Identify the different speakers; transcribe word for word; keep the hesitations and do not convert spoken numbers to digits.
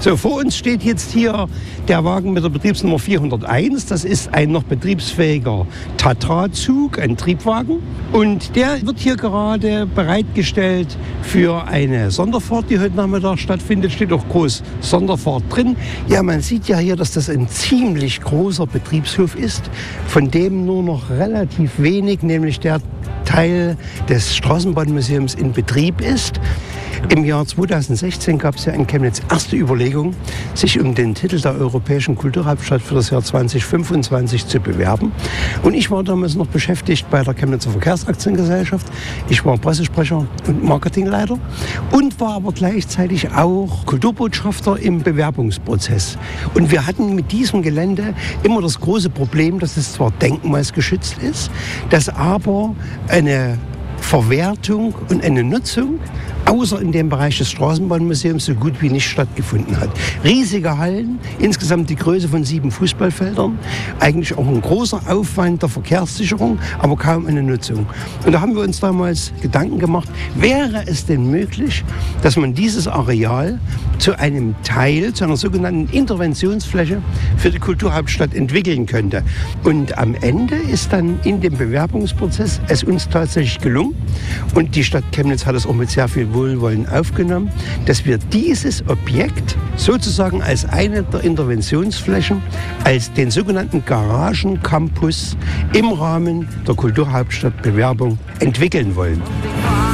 Speaker 1: So, vor uns steht jetzt hier der Wagen mit der Betriebsnummer vierhunderteins. Das ist ein noch betriebsfähiger Tatra-Zug, ein Triebwagen. Und der wird hier gerade bereitgestellt für eine Sonderfahrt, die heute Nachmittag stattfindet. Steht auch groß Sonderfahrt drin. Ja, man sieht ja hier, dass das ein ziemlich großer Betriebshof ist, von dem nur noch relativ wenig, nämlich der Teil des Straßenbahnmuseums in Betrieb ist. Im Jahr zweitausendsechzehn gab es ja in Chemnitz erste Überlegungen, sich um den Titel der europäischen Kulturhauptstadt für das Jahr zweitausendfünfundzwanzig zu bewerben. Und ich war damals noch beschäftigt bei der Chemnitzer Verkehrsaktiengesellschaft. Ich war Pressesprecher und Marketingleiter und war aber gleichzeitig auch Kulturbotschafter im Bewerbungsprozess. Und wir hatten mit diesem Gelände immer das große Problem, dass es zwar denkmalsgeschützt ist, dass aber eine Verwertung und eine Nutzung außer in dem Bereich des Straßenbahnmuseums so gut wie nicht stattgefunden hat. Riesige Hallen, insgesamt die Größe von sieben Fußballfeldern, eigentlich auch ein großer Aufwand der Verkehrssicherung, aber kaum eine Nutzung. Und da haben wir uns damals Gedanken gemacht, wäre es denn möglich, dass man dieses Areal zu einem Teil, zu einer sogenannten Interventionsfläche für die Kulturhauptstadt entwickeln könnte. Und am Ende ist dann in dem Bewerbungsprozess es uns tatsächlich gelungen, und die Stadt Chemnitz hat es auch mit sehr viel Wohlwollen aufgenommen, dass wir dieses Objekt sozusagen als eine der Interventionsflächen, als den sogenannten Garagencampus im Rahmen der Kulturhauptstadtbewerbung entwickeln wollen.